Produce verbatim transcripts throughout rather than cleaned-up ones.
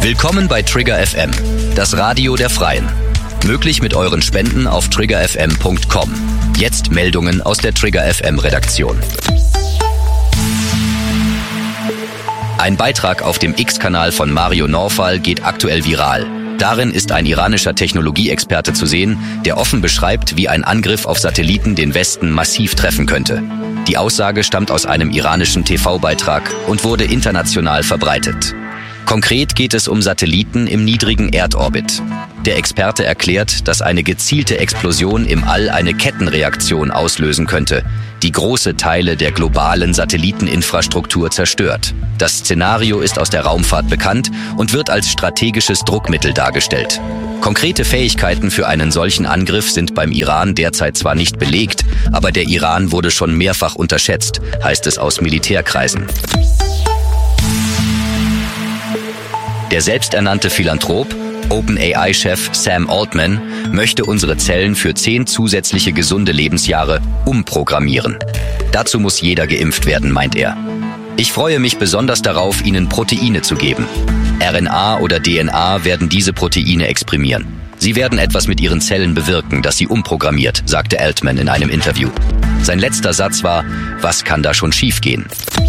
Willkommen bei Trigger F M, das Radio der Freien. Möglich mit euren Spenden auf trigger f m punkt com. Jetzt Meldungen aus der Trigger F M Redaktion. Ein Beitrag auf dem X-Kanal von Mario Norfall geht aktuell viral. Darin ist ein iranischer Technologieexperte zu sehen, der offen beschreibt, wie ein Angriff auf Satelliten den Westen massiv treffen könnte. Die Aussage stammt aus einem iranischen T V-Beitrag und wurde international verbreitet. Konkret geht es um Satelliten im niedrigen Erdorbit. Der Experte erklärt, dass eine gezielte Explosion im All eine Kettenreaktion auslösen könnte, die große Teile der globalen Satelliteninfrastruktur zerstört. Das Szenario ist aus der Raumfahrt bekannt und wird als strategisches Druckmittel dargestellt. Konkrete Fähigkeiten für einen solchen Angriff sind beim Iran derzeit zwar nicht belegt, aber der Iran wurde schon mehrfach unterschätzt, heißt es aus Militärkreisen. Der selbsternannte Philanthrop, OpenAI-Chef Sam Altman, möchte unsere Zellen für zehn zusätzliche gesunde Lebensjahre umprogrammieren. Dazu muss jeder geimpft werden, meint er. Ich freue mich besonders darauf, Ihnen Proteine zu geben. R N A oder D N A werden diese Proteine exprimieren. Sie werden etwas mit Ihren Zellen bewirken, das sie umprogrammiert, sagte Altman in einem Interview. Sein letzter Satz war: Was kann da schon schiefgehen?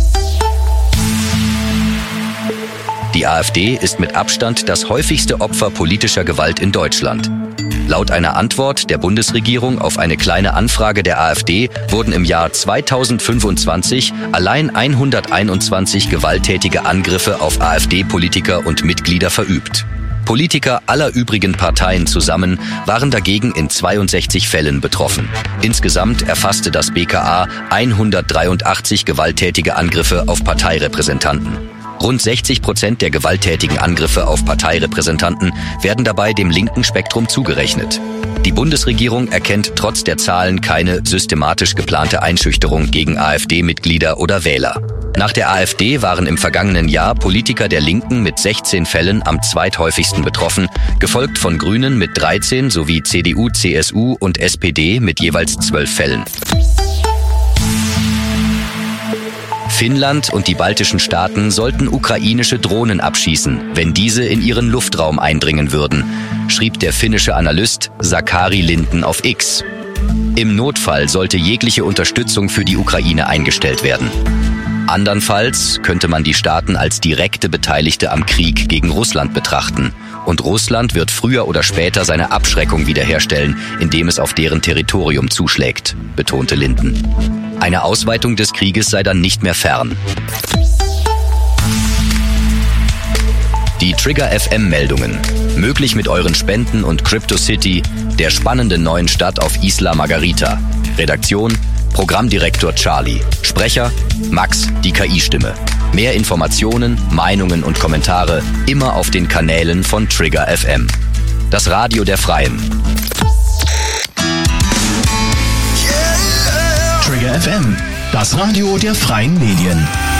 Die AfD ist mit Abstand das häufigste Opfer politischer Gewalt in Deutschland. Laut einer Antwort der Bundesregierung auf eine kleine Anfrage der AfD wurden im Jahr zweitausendfünfundzwanzig allein hunderteinundzwanzig gewalttätige Angriffe auf AfD-Politiker und Mitglieder verübt. Politiker aller übrigen Parteien zusammen waren dagegen in zweiundsechzig Fällen betroffen. Insgesamt erfasste das B K A hundertdreiundachtzig gewalttätige Angriffe auf Parteirepräsentanten. Rund sechzig Prozent der gewalttätigen Angriffe auf Parteirepräsentanten werden dabei dem linken Spektrum zugerechnet. Die Bundesregierung erkennt trotz der Zahlen keine systematisch geplante Einschüchterung gegen AfD-Mitglieder oder Wähler. Nach der AfD waren im vergangenen Jahr Politiker der Linken mit sechzehn Fällen am zweithäufigsten betroffen, gefolgt von Grünen mit dreizehn sowie C D U, C S U und S P D mit jeweils zwölf Fällen. Finnland und die baltischen Staaten sollten ukrainische Drohnen abschießen, wenn diese in ihren Luftraum eindringen würden, schrieb der finnische Analyst Sakari Linden auf X. Im Notfall sollte jegliche Unterstützung für die Ukraine eingestellt werden. Andernfalls könnte man die Staaten als direkte Beteiligte am Krieg gegen Russland betrachten. Und Russland wird früher oder später seine Abschreckung wiederherstellen, indem es auf deren Territorium zuschlägt, betonte Linden. Eine Ausweitung des Krieges sei dann nicht mehr fern. Die Trigger F M-Meldungen. Möglich mit euren Spenden und CryptoCity, der spannenden neuen Stadt auf Isla Margarita. Redaktion: Programmdirektor Charlie. Sprecher: Max, die K I-Stimme. Mehr Informationen, Meinungen und Kommentare immer auf den Kanälen von Trigger F M. Das Radio der Freien. Trigger F M, das Radio der Freien Medien.